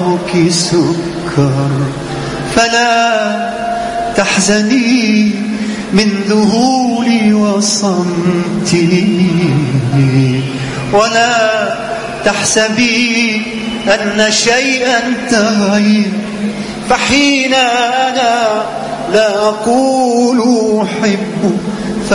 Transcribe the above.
روحك سكر، فلا تحزني من ذهولي وصمتي، ولا تحسبي أن شيئا تغير، فحين أنا لا أقول أحبك